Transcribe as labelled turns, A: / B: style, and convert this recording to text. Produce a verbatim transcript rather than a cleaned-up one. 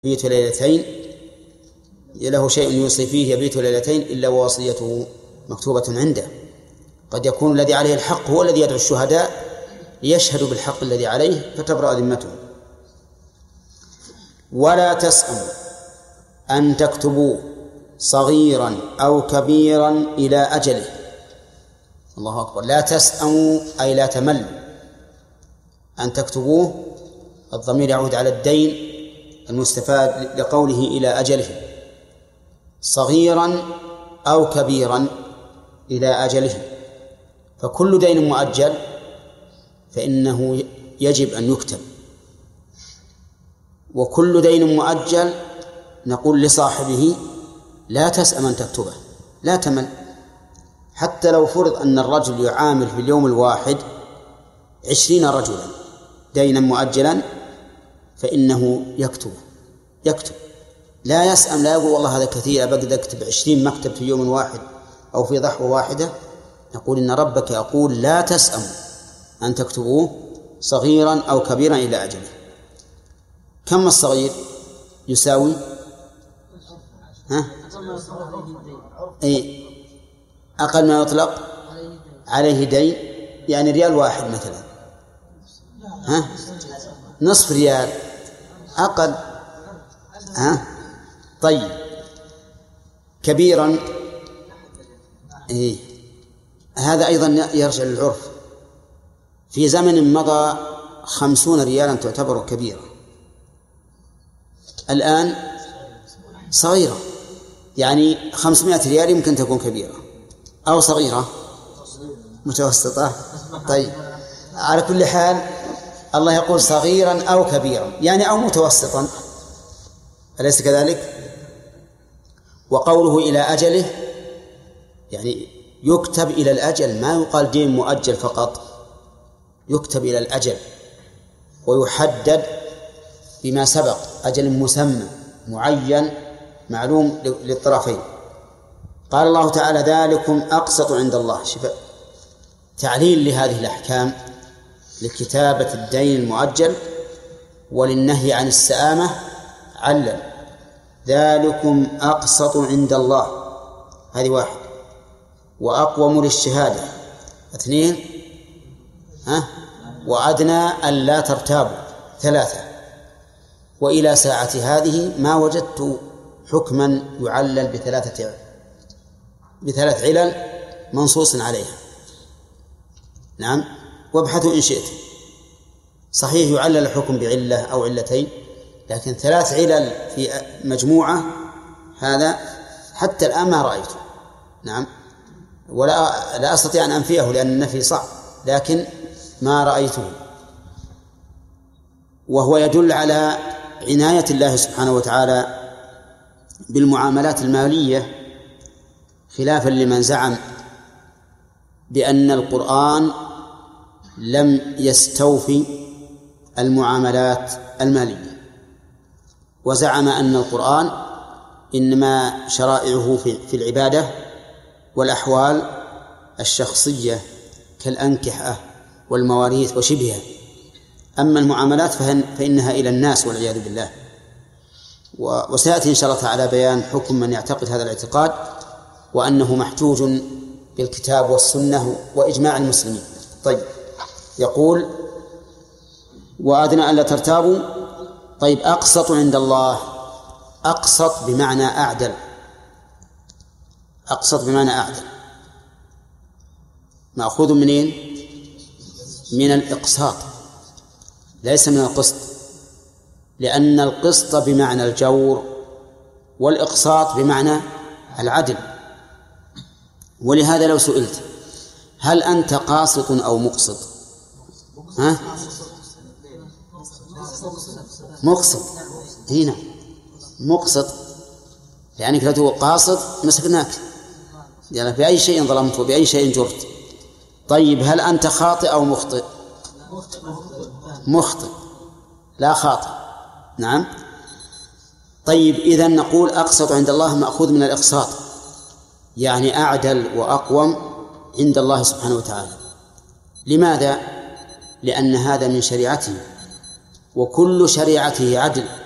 A: يبيت ليلتين له شيء يوصي فيه يبيت ليلتين إلا ووصيته مكتوبة عنده. قد يكون الذي عليه الحق هو الذي يدعو الشهداء ليشهدوا بالحق الذي عليه فتبرأ ذمتهم. ولا تسأموا أن تكتبوا صغيرا أو كبيرا إلى أجله. الله أكبر. لا تسأموا أي لا تملوا. أن تكتبوه الضمير يعود على الدين المستفاد لقوله إلى أجله، صغيرا أو كبيرا إلى أجله، فكل دين مؤجل فإنه يجب أن يكتب، وكل دين مؤجل نقول لصاحبه لا تسأم أن تكتبه، لا تمل. حتى لو فرض أن الرجل يعامل في اليوم الواحد عشرين رجلا دينا مؤجلا فإنه يكتب يكتب لا يسأم، لا يقول والله هذا كثير أبقى أكتب عشرين مكتب في يوم واحد أو في ضحوة واحدة. نقول إن ربك يقول لا تسأم أن تكتبوه صغيرا أو كبيرا إلى أجله. كم الصغير يساوي؟ ها؟ أي أقل ما يطلق عليه دين، يعني ريال واحد مثلا، ها؟ نصف ريال أقل، ها؟ طيب كبيرا إيه؟ هذا أيضا يرجع للعرف. في زمن مضى خمسون ريالا تعتبر كبيرة، الآن صغيرة، يعني خمسمائة ريال يمكن تكون كبيرة أو صغيرة متوسطة. طيب على كل حال الله يقول صغيرا أو كبيرا يعني أو متوسطا، أليس كذلك؟ وقوله إلى أجله يعني يكتب إلى الأجل، ما يقال دين مؤجل فقط، يكتب إلى الأجل ويحدد بما سبق، أجل مسمى معين معلوم للطرفين. قال الله تعالى ذلكم أقسط عند الله. شفاء تعليل لهذه الأحكام لكتابة الدين المؤجل وللنهي عن السآمة. علل ذلكم أقسط عند الله، هذه واحد، وأقوم للشهادة، اثنين، ها؟ وأدنى ألا ترتابوا، ثلاثة. وإلى ساعة هذه ما وجدت حكما يعلل بثلاثة بثلاث علل منصوص عليها. نعم، وابحثوا إن شئت. صحيح يعلل الحكم بعلة أو علتين، لكن ثلاث علل في مجموعة هذا حتى الآن ما رأيته. نعم، ولا لا أستطيع أن أنفيه لأن النفي صعب، لكن ما رأيته. وهو يدل على عناية الله سبحانه وتعالى بالمعاملات المالية، خلافا لمن زعم بأن القرآن لم يستوفي المعاملات المالية، وزعم أن القرآن إنما شرائعه في العبادة والأحوال الشخصية كالأنكحة والمواريث وشبهها، أما المعاملات فإنها إلى الناس والعياذ بالله. وسيأتي إن شاء الله تعالى بيان حكم من يعتقد هذا الاعتقاد، وأنه محجوج بالكتاب والسنة وإجماع المسلمين. طيب يقول وأدنى ألا ترتابوا. طيب أقسط عند الله، أقسط بمعنى أعدل، أقسط بمعنى أعدل مأخوذ منين؟ من الإقساط ليس من القسط، لأن القسط بمعنى الجور والإقساط بمعنى العدل. ولهذا لو سئلت هل أنت قاسط أو مقسط؟ ها؟ مقسط. هنا مقسط يعني لو تقول قاسط مسكناك، يعني بأي شيء ظلمت وبأي شيء جرت. طيب هل أنت خاطئ أو مخطئ؟ مخطئ لا خاطئ. نعم. طيب إذن نقول أقسط عند الله مأخوذ من الإقساط، يعني أعدل وأقوم عند الله سبحانه وتعالى. لماذا؟ لأن هذا من شريعته، وكل شريعته عدل،